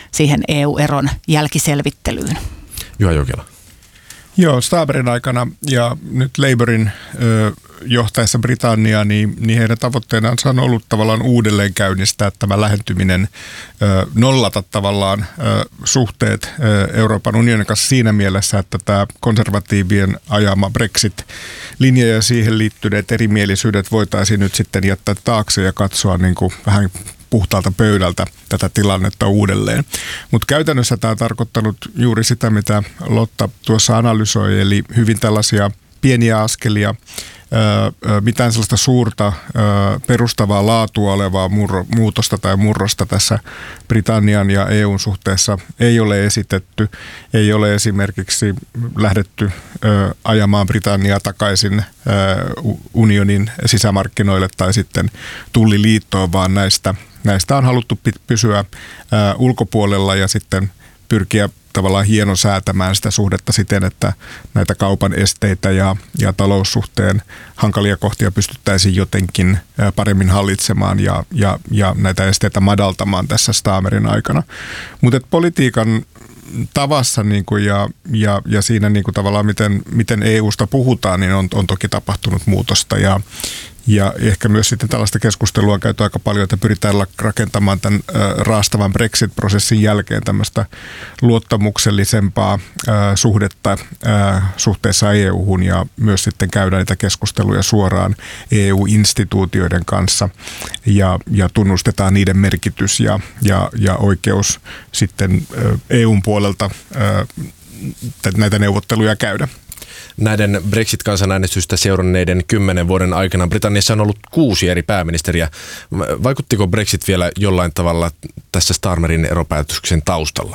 siihen EU-eron jälkiselvittelyyn. Juha Jokela. Joo, Starmerin aikana ja nyt Labourin johtaessa Britanniaa, niin heidän tavoitteenaan on ollut tavallaan uudelleen käynnistää tämä lähentyminen, nollata tavallaan suhteet Euroopan unionin kanssa siinä mielessä, että tämä konservatiivien ajama Brexit-linja ja siihen liittyneet erimielisyydet voitaisiin nyt sitten jättää taakse ja katsoa niin kuin vähän puhtaalta pöydältä tätä tilannetta uudelleen. Mutta käytännössä tämä on tarkoittanut juuri sitä, mitä Lotta tuossa analysoi, eli hyvin tällaisia pieniä askelia, mitään sellaista suurta perustavaa laatua olevaa muutosta tai murrosta tässä Britannian ja EUn suhteessa ei ole esitetty. Ei ole esimerkiksi lähdetty ajamaan Britanniaa takaisin unionin sisämarkkinoille tai sitten tulliliittoon, vaan näistä on haluttu pysyä ulkopuolella ja sitten pyrkiä tavallaan hienosäätämään sitä suhdetta siten, että näitä kaupan esteitä ja taloussuhteen hankalia kohtia pystyttäisiin jotenkin paremmin hallitsemaan ja näitä esteitä madaltamaan tässä Starmerin aikana. Mutta politiikan tavassa niin kuin ja siinä niin kuin tavallaan miten EUsta puhutaan, niin on toki tapahtunut muutosta ja ehkä myös sitten tällaista keskustelua on käyty aika paljon, että pyritään rakentamaan tämän raastavan Brexit-prosessin jälkeen tämmöistä luottamuksellisempaa suhdetta suhteessa EU:hun ja myös sitten käydään niitä keskusteluja suoraan EU-instituutioiden kanssa ja tunnustetaan niiden merkitys ja oikeus sitten EUn puolelta näitä neuvotteluja käydä. Näiden Brexit-kansanäänestystä seuranneiden 10 vuoden aikana Britanniassa on ollut 6 eri pääministeriä. Vaikuttiko Brexit vielä jollain tavalla tässä Starmerin eropäätöksen taustalla?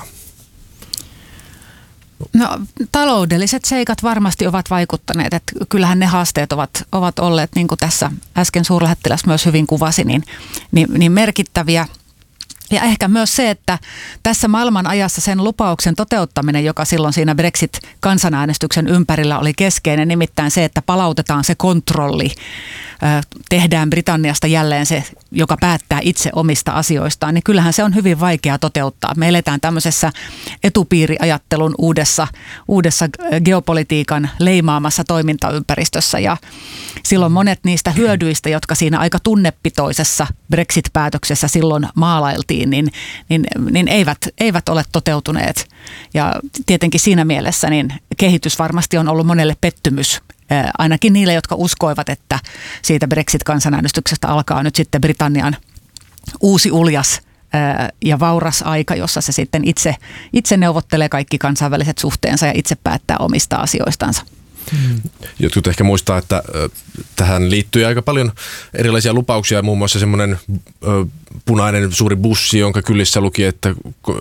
No, taloudelliset seikat varmasti ovat vaikuttaneet, että kyllähän ne haasteet ovat olleet, niin kuin tässä äsken suurlähettiläs myös hyvin kuvasi, niin merkittäviä. Ja ehkä myös se, että tässä maailman ajassa sen lupauksen toteuttaminen, joka silloin siinä Brexit-kansanäänestyksen ympärillä oli keskeinen, nimittäin se, että palautetaan se kontrolli, tehdään Britanniasta jälleen se, joka päättää itse omista asioistaan, niin kyllähän se on hyvin vaikea toteuttaa. Me eletään tämmöisessä etupiiriajattelun uudessa geopolitiikan leimaamassa toimintaympäristössä ja silloin monet niistä hyödyistä, jotka siinä aika tunnepitoisessa Brexit-päätöksessä silloin maalailtiin, niin eivät ole toteutuneet. Ja tietenkin siinä mielessä niin kehitys varmasti on ollut monelle pettymys. Ainakin niille, jotka uskoivat, että siitä Brexit-kansanäänestyksestä alkaa nyt sitten Britannian uusi uljas ja vauras aika, jossa se sitten itse neuvottelee kaikki kansainväliset suhteensa ja itse päättää omista asioistansa. Jotkut ehkä muistaa, että tähän liittyy aika paljon erilaisia lupauksia, muun muassa semmoinen punainen suuri bussi, jonka kylissä luki, että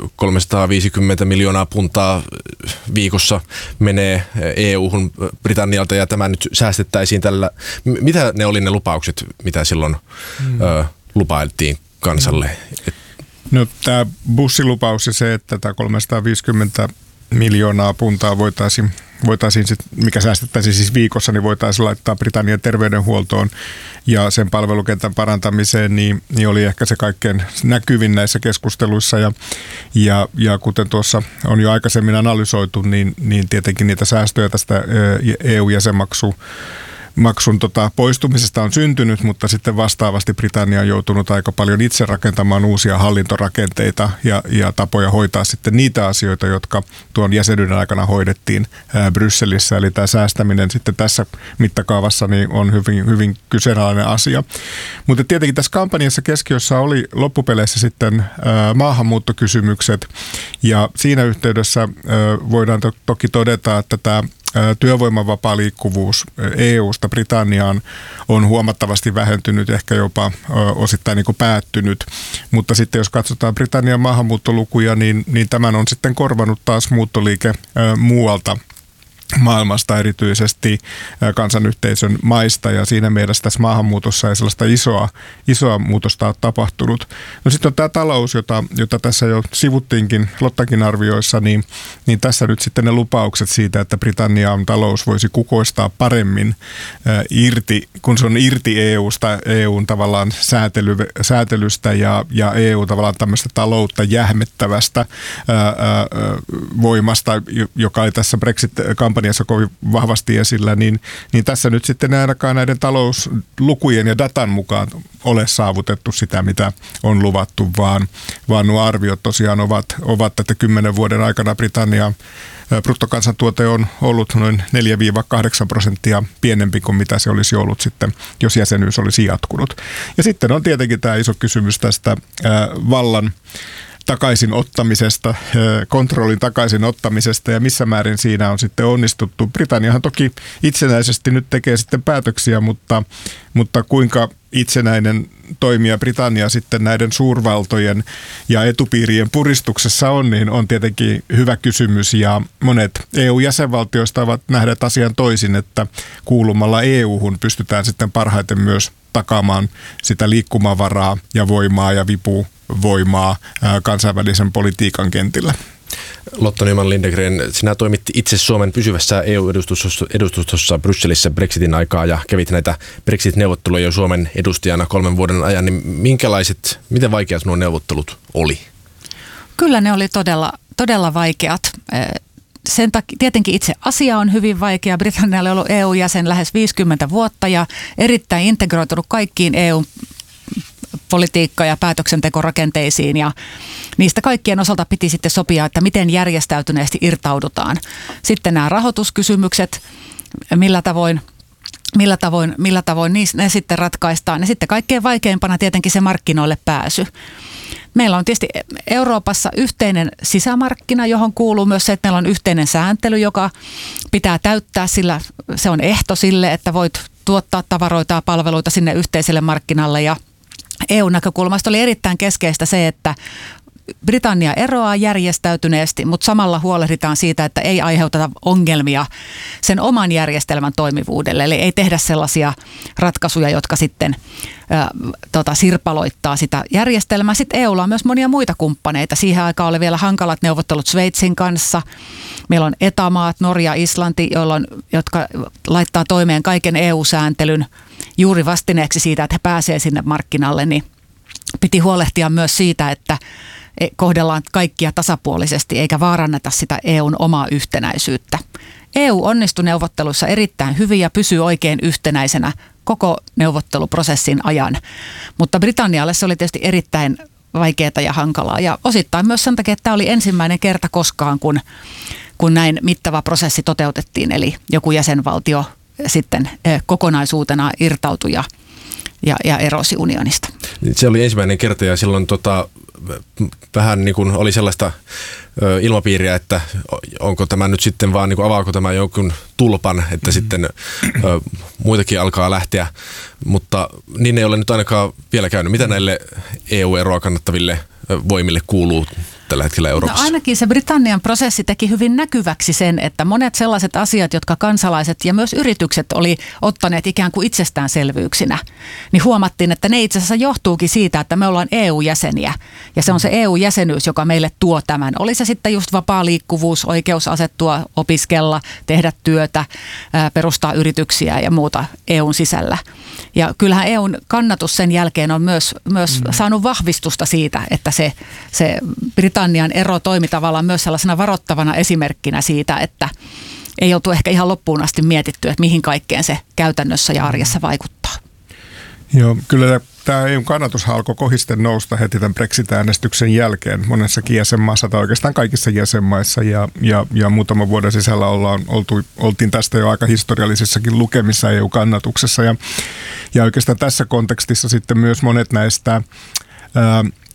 350 miljoonaa puntaa viikossa menee EU-hun Britannialta ja tämä nyt säästettäisiin tällä. Mitä ne oli ne lupaukset, mitä silloin lupailtiin kansalle? No tämä bussilupaus ja se, että tämä 350 miljoonaa puntaa voitaisiin sit, mikä säästettäisiin siis viikossa, niin voitaisiin laittaa Britannian terveydenhuoltoon ja sen palvelukentän parantamiseen, niin oli ehkä se kaikkein näkyvin näissä keskusteluissa ja kuten tuossa on jo aikaisemmin analysoitu, niin tietenkin niitä säästöjä tästä EU-jäsenmaksun poistumisesta on syntynyt, mutta sitten vastaavasti Britannia on joutunut aika paljon itse rakentamaan uusia hallintorakenteita ja tapoja hoitaa sitten niitä asioita, jotka tuon jäsenyyden aikana hoidettiin Brysselissä. Eli tämä säästäminen sitten tässä mittakaavassa niin on hyvin, hyvin kyseenalainen asia. Mutta tietenkin tässä kampanjassa keskiössä oli loppupeleissä sitten maahanmuuttokysymykset ja siinä yhteydessä voidaan toki todeta, että tämä työvoiman vapaa liikkuvuus EUsta Britanniaan on huomattavasti vähentynyt, ehkä jopa osittain niin kuin päättynyt. Mutta sitten jos katsotaan Britannian maahanmuuttolukuja, niin tämän on sitten korvanut taas muuttoliike muualta maailmasta, erityisesti kansanyhteisön maista, ja siinä mielessä tässä maahanmuutossa ei sellaista isoa muutosta ole tapahtunut. No sitten on tämä talous, jota tässä jo sivuttiinkin Lottakin arvioissa, niin tässä nyt sitten ne lupaukset siitä, että Britannian talous voisi kukoistaa paremmin irti, kun se on irti EUsta, EUn tavallaan säätelystä ja EU tavallaan tämmöistä taloutta jähmettävästä voimasta, joka ei tässä Brexit-kampanjassa kovin vahvasti esillä, niin tässä nyt sitten ainakaan näiden talouslukujen ja datan mukaan ole saavutettu sitä, mitä on luvattu, vaan nuo arviot tosiaan ovat, että 10 vuoden aikana Britannian bruttokansantuote on ollut noin 4-8% pienempi kuin mitä se olisi ollut sitten, jos jäsenyys olisi jatkunut. Ja sitten on tietenkin tämä iso kysymys tästä vallan takaisin ottamisesta, kontrollin takaisin ottamisesta ja missä määrin siinä on sitten onnistuttu. Britanniahan toki itsenäisesti nyt tekee sitten päätöksiä, mutta kuinka itsenäinen toimija Britannia sitten näiden suurvaltojen ja etupiirien puristuksessa on, niin on tietenkin hyvä kysymys, ja monet EU-jäsenvaltioista ovat nähneet asian toisin, että kuulumalla EU-hun pystytään sitten parhaiten myös takaamaan sitä liikkumavaraa ja voimaa ja vipuvoimaa kansainvälisen politiikan kentillä. Lotta Nyman-Lindegren, sinä toimit itse Suomen pysyvässä EU-edustustossa Brysselissä Brexitin aikaa ja kävit näitä Brexit-neuvotteluja jo Suomen edustajana 3 vuoden ajan. Niin miten vaikeat nuo neuvottelut oli? Kyllä ne oli todella vaikeat. Sen takia tietenkin itse asia on hyvin vaikea. Britannia oli ollut EU-jäsen lähes 50 vuotta ja erittäin integroitunut kaikkiin EU-politiikka- ja päätöksentekorakenteisiin, ja niistä kaikkien osalta piti sitten sopia, että miten järjestäytyneesti irtaudutaan. Sitten nämä rahoituskysymykset, millä tavoin ne sitten ratkaistaan. Ja sitten kaikkein vaikeimpana tietenkin se markkinoille pääsy. Meillä on tietysti Euroopassa yhteinen sisämarkkina, johon kuuluu myös se, että meillä on yhteinen sääntely, joka pitää täyttää, sillä se on ehto sille, että voit tuottaa tavaroita ja palveluita sinne yhteiselle markkinalle. Ja EU-näkökulmasta oli erittäin keskeistä se, että Britannia eroaa järjestäytyneesti, mutta samalla huolehditaan siitä, että ei aiheuteta ongelmia sen oman järjestelmän toimivuudelle. Eli ei tehdä sellaisia ratkaisuja, jotka sitten sirpaloittaa sitä järjestelmää. Sitten EUlla on myös monia muita kumppaneita. Siihen aikaan oli vielä hankalat neuvottelut Sveitsin kanssa. Meillä on ETA-maat, Norja, Islanti, jotka laittaa toimeen kaiken EU-sääntelyn juuri vastineeksi siitä, että he pääsevät sinne markkinalle, niin piti huolehtia myös siitä, että kohdellaan kaikkia tasapuolisesti eikä vaaranneta sitä EUn omaa yhtenäisyyttä. EU onnistui neuvotteluissa erittäin hyvin ja pysyy oikein yhtenäisenä koko neuvotteluprosessin ajan, mutta Britannialle se oli tietysti erittäin vaikeaa ja hankalaa, ja osittain myös sen takia, että tämä oli ensimmäinen kerta koskaan, kun näin mittava prosessi toteutettiin, eli joku jäsenvaltio sitten kokonaisuutena irtautui ja erosi unionista. Se oli ensimmäinen kerta, ja silloin vähän niin kuin oli sellaista ilmapiiriä, että onko tämä nyt sitten vaan, niin kuin avaako tämä jonkun tulpan, että sitten muitakin alkaa lähteä, mutta niin ei ole nyt ainakaan vielä käynyt. Mitä näille EU-eroa kannattaville voimille kuuluu tällä hetkellä Euroopassa? No ainakin se Britannian prosessi teki hyvin näkyväksi sen, että monet sellaiset asiat, jotka kansalaiset ja myös yritykset oli ottaneet ikään kuin itsestäänselvyyksinä, niin huomattiin, että ne itse asiassa johtuukin siitä, että me ollaan EU-jäseniä. Ja se on se EU-jäsenyys, joka meille tuo tämän. Oli se sitten just vapaa liikkuvuus, oikeus asettua, opiskella, tehdä työtä, perustaa yrityksiä ja muuta EUn sisällä. Ja kyllähän EUn kannatus sen jälkeen on myös saanut vahvistusta siitä, että se Britannian ero toimi tavallaan myös sellaisena varoittavana esimerkkinä siitä, että ei oltu ehkä ihan loppuun asti mietitty, että mihin kaikkeen se käytännössä ja arjessa vaikuttaa. Joo, kyllä tämä EUn kannatus alkoi kohisten nousta heti tämän Brexit-äänestyksen jälkeen monessakin jäsenmaassa tai oikeastaan kaikissa jäsenmaissa, ja muutaman vuoden sisällä oltiin tästä jo aika historiallisissakin lukemissa EU-kannatuksessa, ja oikeastaan tässä kontekstissa sitten myös monet näistä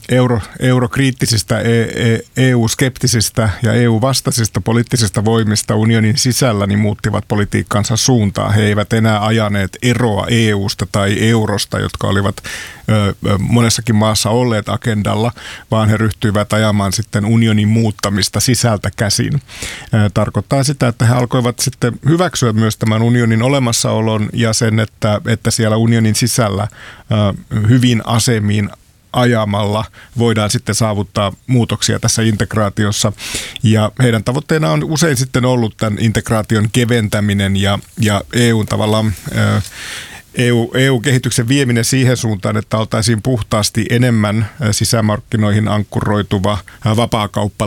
eurokriittisistä, EU-skeptisistä ja EU-vastaisista poliittisista voimista unionin sisällä niin muuttivat politiikkansa suuntaa. He eivät enää ajaneet eroa EUsta tai eurosta, jotka olivat monessakin maassa olleet agendalla, vaan he ryhtyivät ajamaan sitten unionin muuttamista sisältä käsin. Tarkoittaa sitä, että he alkoivat sitten hyväksyä myös tämän unionin olemassaolon ja sen, että siellä unionin sisällä hyvin asemiin ajamalla voidaan sitten saavuttaa muutoksia tässä integraatiossa. Ja heidän tavoitteena on usein sitten ollut tämän integraation keventäminen ja EUn tavallaan EU-kehityksen vieminen siihen suuntaan, että oltaisiin puhtaasti enemmän sisämarkkinoihin ankkuroituva vapaakauppa